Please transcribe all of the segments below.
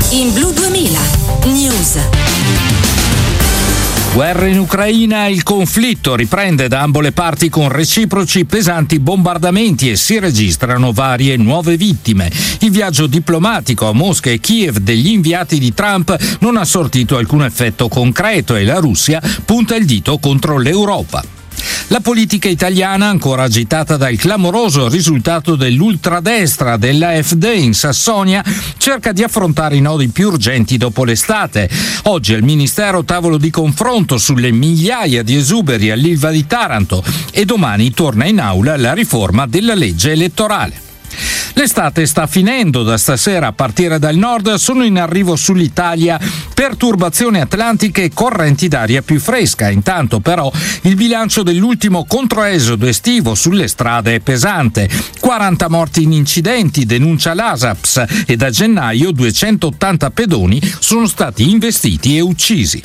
In Blu 2000 News. Guerra in Ucraina, il conflitto riprende da ambo le parti con reciproci pesanti bombardamenti e si registrano varie nuove vittime. Il viaggio diplomatico a Mosca e Kiev degli inviati di Trump non ha sortito alcun effetto concreto e la Russia punta il dito contro l'Europa. La politica italiana, ancora agitata dal clamoroso risultato dell'ultradestra dell'AfD in Sassonia, cerca di affrontare i nodi più urgenti dopo l'estate. Oggi al Ministero tavolo di confronto sulle migliaia di esuberi all'Ilva di Taranto e domani torna in aula la riforma della legge elettorale. L'estate sta finendo, da stasera a partire dal nord sono in arrivo sull'Italia perturbazioni atlantiche e correnti d'aria più fresca. Intanto però il bilancio dell'ultimo controesodo estivo sulle strade è pesante. 40 morti in incidenti, denuncia l'ASAPS, e da gennaio 280 pedoni sono stati investiti e uccisi.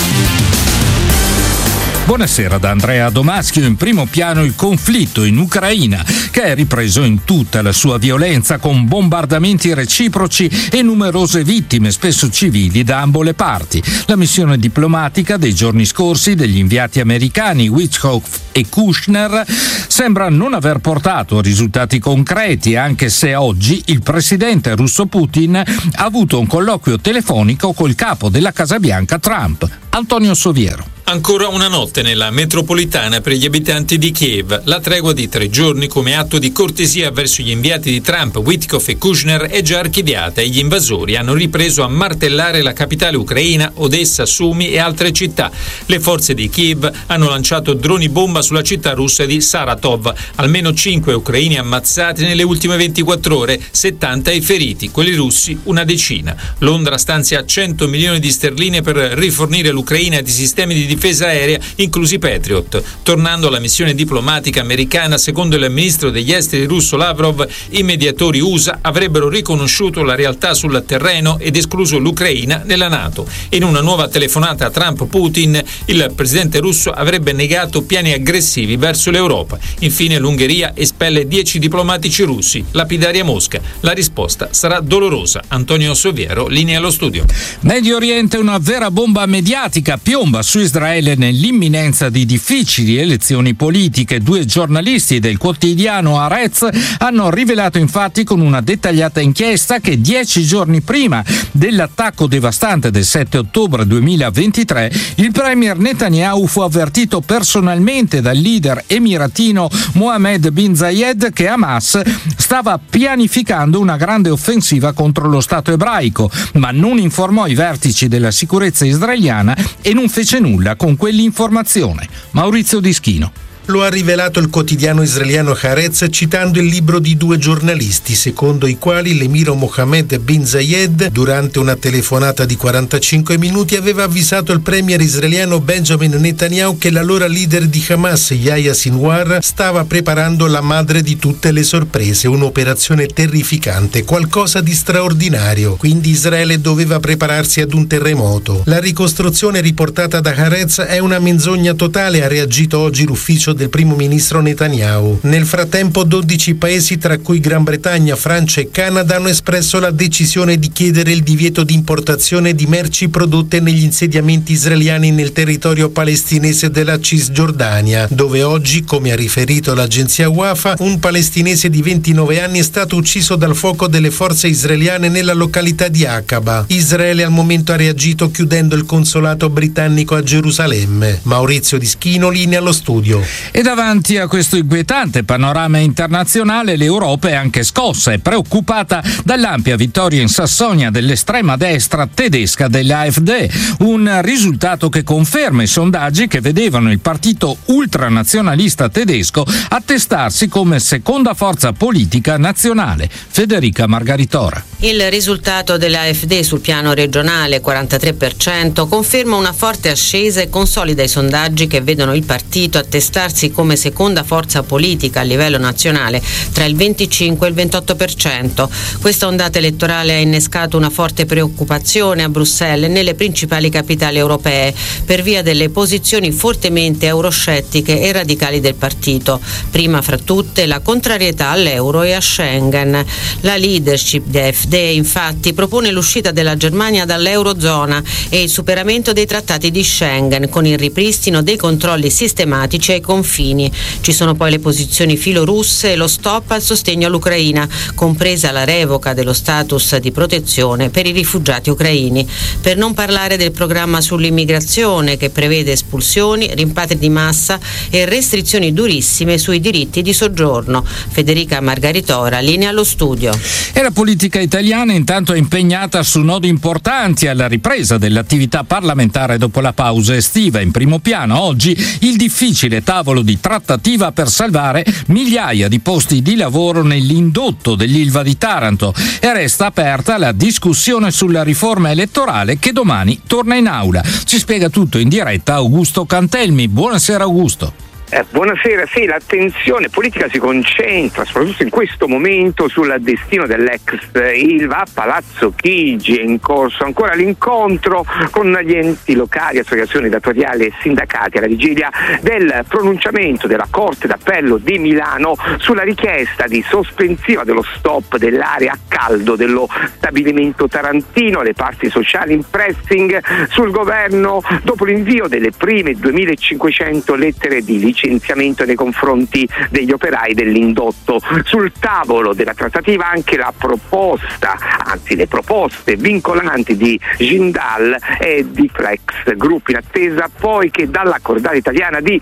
Buonasera da Andrea Domaschio. In primo piano il conflitto in Ucraina, che è ripreso in tutta la sua violenza con bombardamenti reciproci e numerose vittime, spesso civili, da ambo le parti. La missione diplomatica dei giorni scorsi degli inviati americani Witkoff e Kushner sembra non aver portato risultati concreti, anche se oggi il presidente russo Putin ha avuto un colloquio telefonico col capo della Casa Bianca Trump, Antonio Soviero. Ancora una notte nella metropolitana per gli abitanti di Kiev. La tregua di 3 giorni come atto di cortesia verso gli inviati di Trump, Witkoff e Kushner, è già archiviata e gli invasori hanno ripreso a martellare la capitale ucraina, Odessa, Sumi e altre città. Le forze di Kiev hanno lanciato droni bomba sulla città russa di Saratov. Almeno 5 ucraini ammazzati nelle ultime 24 ore, 70 i feriti, quelli russi una decina. Londra stanzia 100 milioni di sterline per rifornire l'Ucraina di sistemi di difesa aerea, inclusi Patriot. Tornando alla missione diplomatica americana, secondo il ministro degli esteri russo Lavrov, i mediatori USA avrebbero riconosciuto la realtà sul terreno ed escluso l'Ucraina nella NATO. In una nuova telefonata a Trump-Putin, il presidente russo avrebbe negato piani aggressivi verso l'Europa. Infine l'Ungheria espelle 10 diplomatici russi, lapidari a Mosca. La risposta sarà dolorosa. Antonio Soviero, linea allo studio. Medio Oriente, una vera bomba mediatica piomba su Israele nell'imminenza di difficili elezioni politiche. 2 giornalisti del quotidiano Haaretz hanno rivelato infatti con una dettagliata inchiesta che 10 giorni prima dell'attacco devastante del 7 ottobre 2023 il premier Netanyahu fu avvertito personalmente dal leader emiratino Mohammed bin Zayed che Hamas stava pianificando una grande offensiva contro lo Stato ebraico, ma non informò i vertici della sicurezza israeliana e non fece nulla con quell'informazione. Maurizio Dischino. Lo ha rivelato il quotidiano israeliano Haaretz citando il libro di 2 giornalisti, secondo i quali l'emiro Mohammed bin Zayed, durante una telefonata di 45 minuti, aveva avvisato il premier israeliano Benjamin Netanyahu che l'allora leader di Hamas, Yahya Sinwar, stava preparando la madre di tutte le sorprese, un'operazione terrificante, qualcosa di straordinario. Quindi Israele doveva prepararsi ad un terremoto. La ricostruzione riportata da Haaretz è una menzogna totale, ha reagito oggi l'ufficio del primo ministro Netanyahu. Nel frattempo 12 paesi, tra cui Gran Bretagna, Francia e Canada, hanno espresso la decisione di chiedere il divieto di importazione di merci prodotte negli insediamenti israeliani nel territorio palestinese della Cisgiordania, dove oggi, come ha riferito l'agenzia Wafa, un palestinese di 29 anni è stato ucciso dal fuoco delle forze israeliane nella località di Aqaba. Israele al momento ha reagito chiudendo il consolato britannico a Gerusalemme. Maurizio Dischino, linea allo studio. E davanti a questo inquietante panorama internazionale l'Europa è anche scossa e preoccupata dall'ampia vittoria in Sassonia dell'estrema destra tedesca dell'AfD, un risultato che conferma i sondaggi che vedevano il partito ultranazionalista tedesco attestarsi come seconda forza politica nazionale. Federica Margaritora. Il risultato dell'AfD sul piano regionale, 43%, conferma una forte ascesa e consolida i sondaggi che vedono il partito attestarsi come seconda forza politica a livello nazionale tra il 25 e il 28%. Questa ondata elettorale ha innescato una forte preoccupazione a Bruxelles e nelle principali capitali europee per via delle posizioni fortemente euroscettiche e radicali del partito, prima fra tutte la contrarietà all'euro e a Schengen. La leadership di AfD L'AfD infatti propone l'uscita della Germania dall'Eurozona e il superamento dei trattati di Schengen con il ripristino dei controlli sistematici ai confini. Ci sono poi le posizioni filorusse e lo stop al sostegno all'Ucraina, compresa la revoca dello status di protezione per i rifugiati ucraini. Per non parlare del programma sull'immigrazione che prevede espulsioni, rimpatri di massa e restrizioni durissime sui diritti di soggiorno. Federica Margaritora, linea allo studio. E la politica italiana intanto è impegnata su nodi importanti alla ripresa dell'attività parlamentare dopo la pausa estiva. In primo piano oggi il difficile tavolo di trattativa per salvare migliaia di posti di lavoro nell'indotto dell'Ilva di Taranto, e resta aperta la discussione sulla riforma elettorale che domani torna in aula. Ci spiega tutto in diretta Augusto Cantelmi. Buonasera Augusto. Buonasera, sì, l'attenzione politica si concentra soprattutto in questo momento sul destino dell'ex Ilva. A Palazzo Chigi è in corso ancora l'incontro con gli enti locali, associazioni datoriali e sindacati alla vigilia del pronunciamento della Corte d'Appello di Milano sulla richiesta di sospensiva dello stop dell'area a caldo dello stabilimento tarantino. Le parti sociali in pressing sul governo dopo l'invio delle prime 2500 lettere di licenziamento nei confronti degli operai dell'indotto. Sul tavolo della trattativa anche la proposta, anzi le proposte vincolanti di Jindal e di Flex Group, in attesa poi che dalla cordata italiana di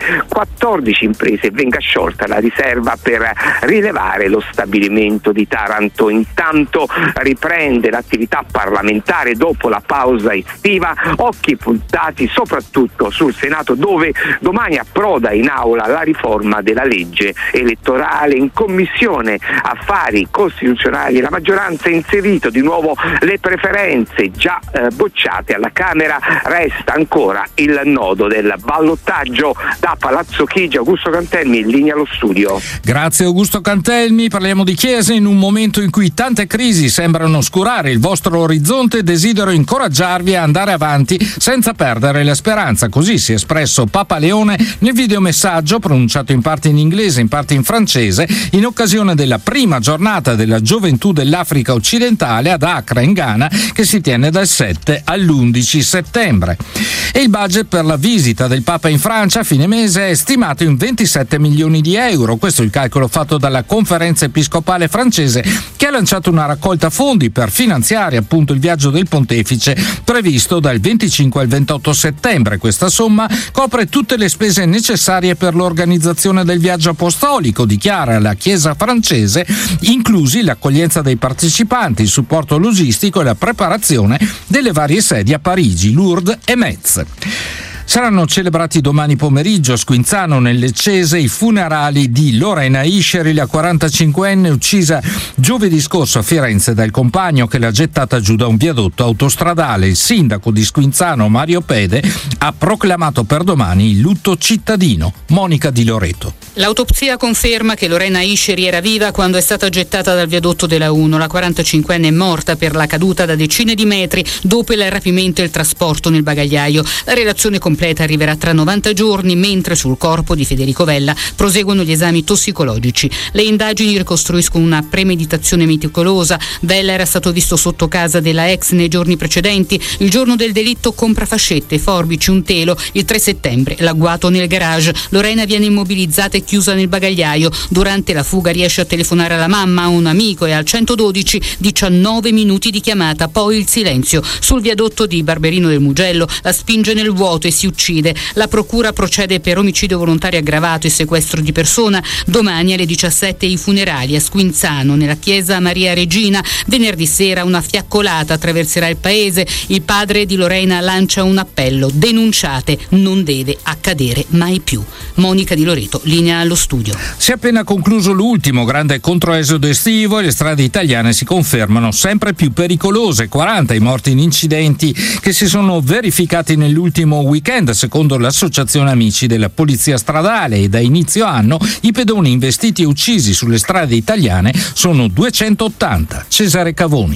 14 imprese venga sciolta la riserva per rilevare lo stabilimento di Taranto. Intanto riprende l'attività parlamentare dopo la pausa estiva, occhi puntati soprattutto sul Senato, dove domani approda in aula la riforma della legge elettorale. In Commissione Affari Costituzionali la maggioranza ha inserito di nuovo le preferenze già bocciate alla Camera. Resta ancora il nodo del ballottaggio. Da Palazzo Chigi, Augusto Cantelmi, in linea allo studio. Grazie Augusto Cantelmi. Parliamo di Chiesa in un momento in cui tante crisi sembrano oscurare il vostro orizzonte. Desidero incoraggiarvi a andare avanti senza perdere la speranza. Così si è espresso Papa Leone nel videomessaggio pronunciato in parte in inglese, in parte in francese, in occasione della prima giornata della gioventù dell'Africa occidentale ad Accra in Ghana, che si tiene dal 7 all'11 settembre. E il budget per la visita del Papa in Francia a fine mese è stimato in 27 milioni di euro. Questo è il calcolo fatto dalla Conferenza Episcopale francese, che ha lanciato una raccolta fondi per finanziare appunto il viaggio del pontefice previsto dal 25 al 28 settembre. Questa somma copre tutte le spese necessarie per l'organizzazione del viaggio apostolico, dichiara la Chiesa francese, inclusi l'accoglienza dei partecipanti, il supporto logistico e la preparazione delle varie sedi a Parigi, Lourdes e Metz. Saranno celebrati domani pomeriggio a Squinzano, nel Leccese, i funerali di Lorena Isceri, la 45enne uccisa giovedì scorso a Firenze dal compagno che l'ha gettata giù da un viadotto autostradale. Il sindaco di Squinzano, Mario Pede, ha proclamato per domani il lutto cittadino. Monica Di Loreto. L'autopsia conferma che Lorena Isceri era viva quando è stata gettata dal viadotto della 1. La 45enne è morta per la caduta da decine di metri dopo il rapimento e il trasporto nel bagagliaio. La relazione completa arriverà tra 90 giorni, mentre sul corpo di Federico Vella proseguono gli esami tossicologici. Le indagini ricostruiscono una premeditazione meticolosa. Vella era stato visto sotto casa della ex nei giorni precedenti. Il giorno del delitto compra fascette, forbici, un telo. Il 3 settembre l'agguato nel garage. Lorena viene immobilizzata e chiusa nel bagagliaio. Durante la fuga riesce a telefonare alla mamma, a un amico e al 112. 19 minuti di chiamata, poi il silenzio. Sul viadotto di Barberino del Mugello la spinge nel vuoto e si uccide. La procura procede per omicidio volontario aggravato e sequestro di persona. Domani alle 17 i funerali a Squinzano, nella chiesa Maria Regina. Venerdì sera una fiaccolata attraverserà il paese. Il padre di Lorena lancia un appello: denunciate, non deve accadere mai più. Monica Di Loreto, linea allo studio. Si è appena concluso l'ultimo grande controesodo estivo e le strade italiane si confermano sempre più pericolose. 40 i morti in incidenti che si sono verificati nell'ultimo weekend, secondo l'associazione Amici della Polizia Stradale, e da inizio anno i pedoni investiti e uccisi sulle strade italiane sono 280. Cesare Cavoni.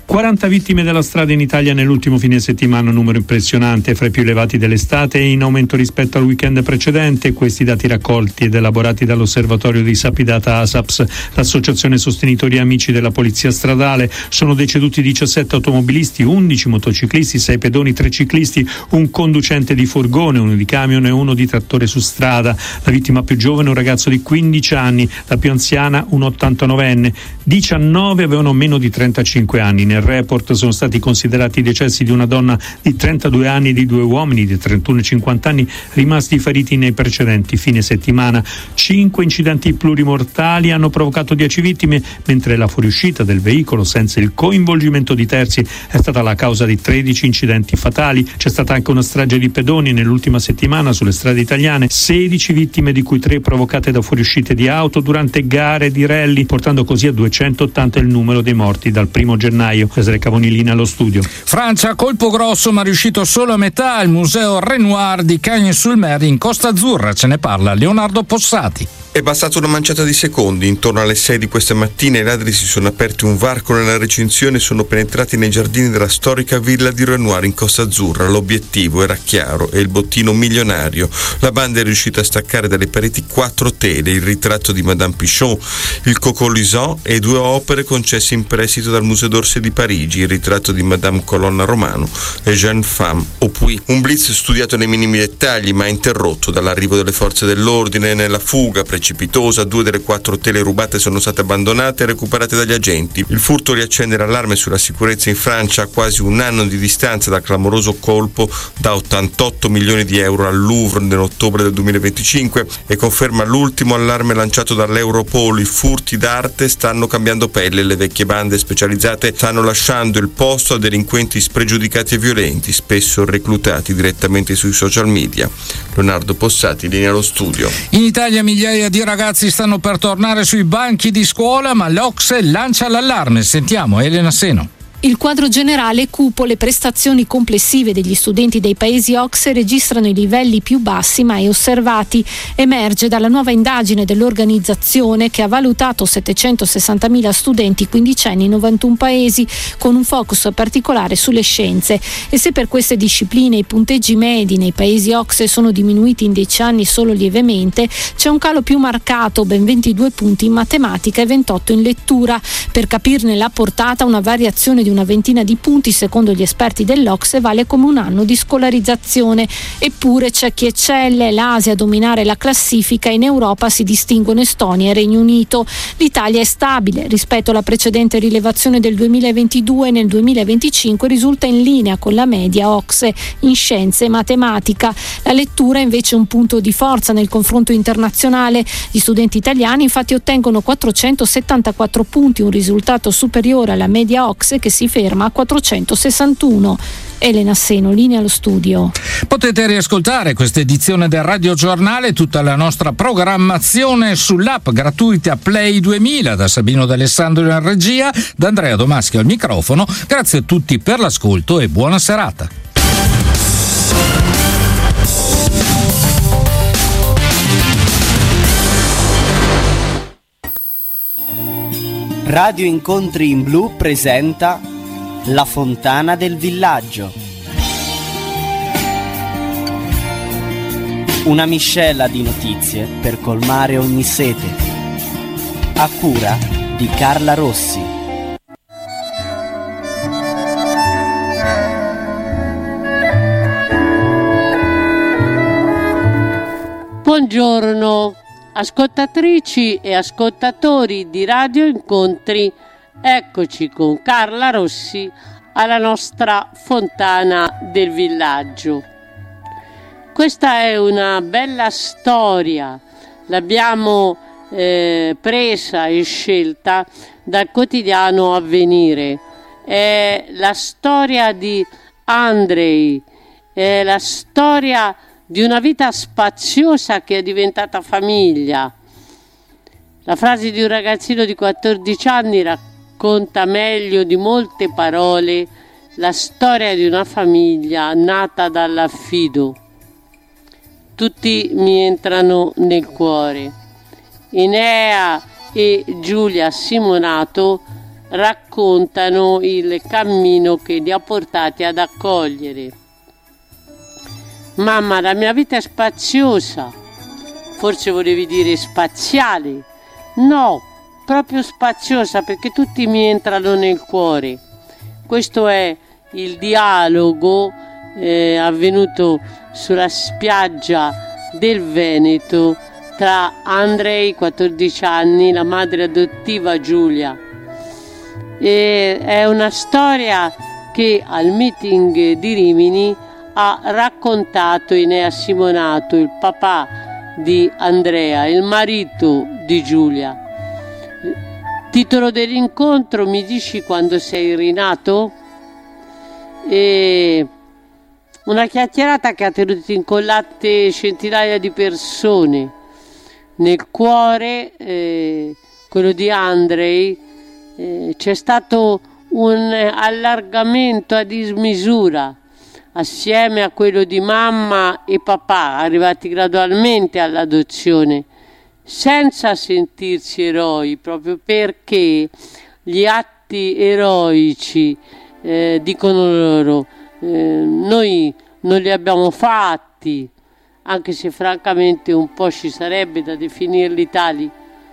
40 vittime della strada in Italia nell'ultimo fine settimana, un numero impressionante, fra i più elevati dell'estate e in aumento rispetto al weekend precedente. Questi dati raccolti ed elaborati dall'osservatorio di Sapidata ASAPS, l'associazione sostenitori amici della polizia stradale. Sono deceduti 17 automobilisti, 11 motociclisti, 6 pedoni, 3 ciclisti, un conducente di furgone, uno di camion e uno di trattore su strada. La vittima più giovane, un ragazzo di 15 anni, la più anziana un 89enne. 19 avevano meno di 35 anni. Nel report sono stati considerati i decessi di una donna di 32 anni e di 2 uomini di 31 e 50 anni rimasti feriti nei precedenti fine settimana. 5 incidenti plurimortali hanno provocato 10 vittime, mentre la fuoriuscita del veicolo senza il coinvolgimento di terzi è stata la causa di 13 incidenti fatali. C'è stata anche una strage di pedoni nell'ultima settimana sulle strade italiane, 16 vittime di cui 3 provocate da fuoriuscite di auto durante gare di rally, portando così a 280 il numero dei morti dal 1 gennaio. Cesare Cavonilina allo studio. Francia, colpo grosso ma riuscito solo a metà, il museo Renoir di Cagnes-sur-Mer in Costa Azzurra. Ce ne parla Leonardo Possati. È bastata una manciata di secondi. Intorno alle 6 di questa mattina i ladri si sono aperti un varco nella recinzione e sono penetrati nei giardini della storica villa di Renoir in Costa Azzurra. L'obiettivo era chiaro, è il bottino milionario. La banda è riuscita a staccare dalle pareti 4 tele, il ritratto di Madame Pichon, il Coco Luisant e 2 opere concesse in prestito dal Museo d'Orsay di Parigi, il ritratto di Madame Colonna Romano e Jeune Femme au Puy. Un blitz studiato nei minimi dettagli ma interrotto dall'arrivo delle forze dell'ordine. Nella fuga precipitosa 2 delle 4 tele rubate sono state abbandonate e recuperate dagli agenti. Il furto riaccende l'allarme sulla sicurezza in Francia a quasi un anno di distanza dal clamoroso colpo da 88 milioni di euro al Louvre nell'ottobre del 2025 e conferma l'ultimo allarme lanciato dall'Europol. I furti d'arte stanno cambiando pelle, le vecchie bande specializzate stanno lasciando il posto a delinquenti spregiudicati e violenti, spesso reclutati direttamente sui social media. Leonardo Possati, linea allo studio. In Italia migliaia di ragazzi stanno per tornare sui banchi di scuola, ma l'OCSE lancia l'allarme. Sentiamo Elena Seno. Il quadro generale è cupo, le prestazioni complessive degli studenti dei paesi OCSE registrano i livelli più bassi mai osservati. Emerge dalla nuova indagine dell'organizzazione che ha valutato 760.000 studenti quindicenni in 91 paesi, con un focus particolare sulle scienze. E se per queste discipline i punteggi medi nei paesi OCSE sono diminuiti in 10 anni solo lievemente, c'è un calo più marcato, ben 22 punti in matematica e 28 in lettura. Per capirne la portata, una variazione di una ventina di punti, secondo gli esperti dell'OCSE, vale come un anno di scolarizzazione. Eppure c'è chi eccelle, l'Asia a dominare la classifica, in Europa si distinguono Estonia e Regno Unito. L'Italia è stabile rispetto alla precedente rilevazione del 2022 e nel 2025 risulta in linea con la media OCSE in scienze e matematica. La lettura è invece un punto di forza nel confronto internazionale. Gli studenti italiani infatti ottengono 474 punti, un risultato superiore alla media OCSE che si ferma a 461. Elena Seno, linea allo studio. Potete riascoltare questa edizione del Radio Giornale e tutta la nostra programmazione sull'app gratuita Play 2000, da Sabino D'Alessandro in regia, da Andrea Domaschi al microfono. Grazie a tutti per l'ascolto e buona serata. Radio Incontri in Blu presenta La Fontana del Villaggio. Una miscela di notizie per colmare ogni sete. A cura di Carla Rossi. Buongiorno. Ascoltatrici e ascoltatori di Radio Incontri, eccoci con Carla Rossi alla nostra Fontana del Villaggio. Questa è una bella storia, l'abbiamo presa e scelta dal quotidiano Avvenire. È la storia di Andrei, è la storia di una vita spaziosa che è diventata famiglia. La frase di un ragazzino di 14 anni racconta meglio di molte parole la storia di una famiglia nata dall'affido. Tutti mi entrano nel cuore. Enea e Giulia Simonato raccontano il cammino che li ha portati ad accogliere. Mamma, la mia vita è spaziosa. Forse volevi dire spaziale? No, proprio spaziosa, perché tutti mi entrano nel cuore. Questo è il dialogo avvenuto sulla spiaggia del Veneto tra Andrei, 14 anni, la madre adottiva Giulia. È una storia che al meeting di Rimini ha raccontato Enea Simonato, il papà di Andrea, il marito di Giulia. Titolo dell'incontro: mi dici quando sei rinato? E una chiacchierata che ha tenuto incollate centinaia di persone. Nel cuore, quello di Andrei, c'è stato un allargamento a dismisura, assieme a quello di mamma e papà, arrivati gradualmente all'adozione, senza sentirsi eroi, proprio perché gli atti eroici, dicono loro, noi non li abbiamo fatti, anche se francamente un po' ci sarebbe da definirli tali.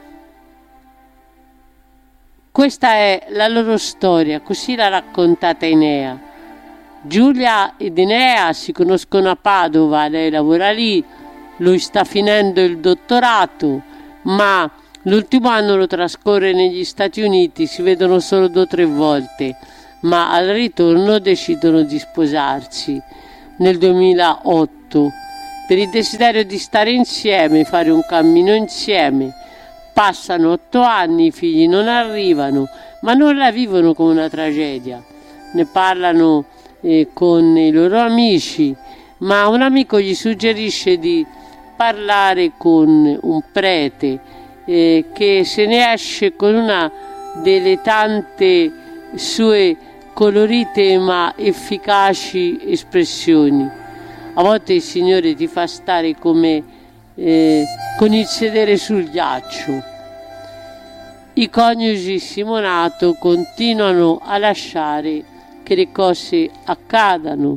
Questa è la loro storia, così l'ha raccontata Enea. Giulia ed Enea si conoscono a Padova, lei lavora lì, lui sta finendo il dottorato, ma l'ultimo anno lo trascorre negli Stati Uniti, si vedono solo 2 o 3 volte, ma al ritorno decidono di sposarsi nel 2008. Per il desiderio di stare insieme, fare un cammino insieme. Passano 8 anni, i figli non arrivano, ma non la vivono come una tragedia. Ne parlano con i loro amici, ma un amico gli suggerisce di parlare con un prete che se ne esce con una delle tante sue colorite ma efficaci espressioni. A volte il Signore ti fa stare come con il sedere sul ghiaccio. I coniugi Simonato continuano a lasciare che le cose accadano,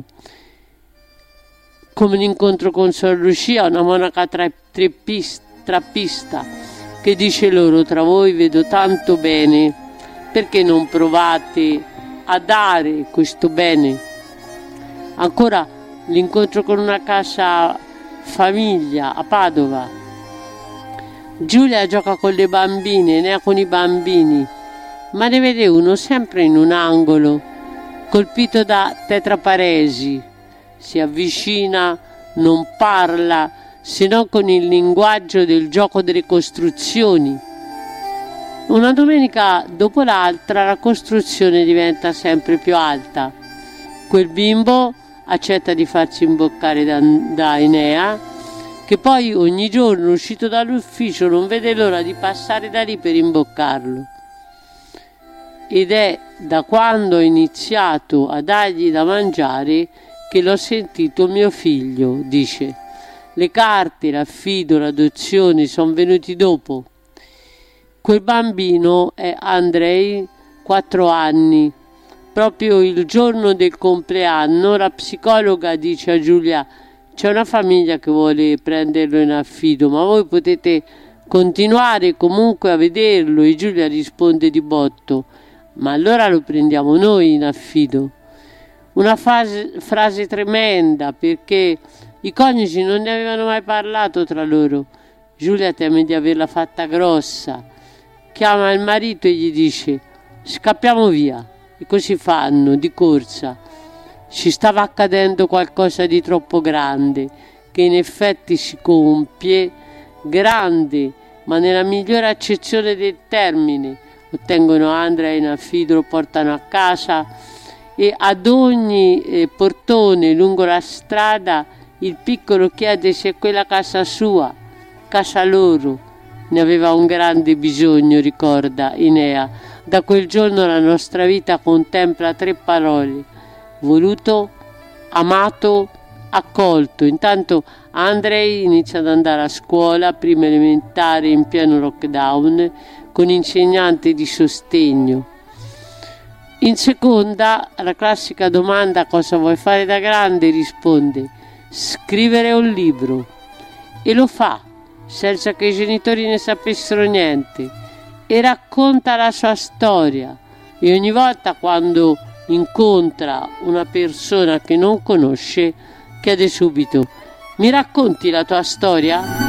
come l'incontro con Sor Lucia, una monaca trappista, che dice loro: tra voi vedo tanto bene, perché non provate a dare questo bene? Ancora l'incontro con una casa famiglia a Padova. Giulia gioca con le bambine, ne ha con i bambini, ma ne vede uno sempre in un angolo, colpito da tetraparesi. Si avvicina, non parla, se non con il linguaggio del gioco delle costruzioni. Una domenica dopo l'altra la costruzione diventa sempre più alta. Quel bimbo accetta di farsi imboccare da Enea, che poi ogni giorno, uscito dall'ufficio, non vede l'ora di passare da lì per imboccarlo. Ed è da quando ho iniziato a dargli da mangiare che l'ho sentito mio figlio, dice. Le carte, l'affido, l'adozione sono venuti dopo. Quel bambino è Andrei, 4 anni. Proprio il giorno del compleanno la psicologa dice a Giulia: c'è una famiglia che vuole prenderlo in affido, ma voi potete continuare comunque a vederlo. E Giulia risponde di botto: ma allora lo prendiamo noi in affido. Una frase tremenda, perché i coniugi non ne avevano mai parlato tra loro. Giulia teme di averla fatta grossa, chiama il marito e gli dice: scappiamo via. E così fanno, di corsa. Ci stava accadendo qualcosa di troppo grande, che in effetti si compie, grande, ma nella migliore accezione del termine. Ottengono Andrea in affido, lo portano a casa e ad ogni portone lungo la strada il piccolo chiede se è quella casa sua, casa loro. Ne aveva un grande bisogno, ricorda Enea. Da quel giorno la nostra vita contempla 3 parole: voluto, amato, accolto. Intanto Andrei inizia ad andare a scuola, prima elementare in pieno lockdown, con insegnante di sostegno. In seconda, alla classica domanda cosa vuoi fare da grande, risponde scrivere un libro, e lo fa senza che i genitori ne sapessero niente, e racconta la sua storia, e ogni volta quando incontra una persona che non conosce chiede subito: mi racconti la tua storia?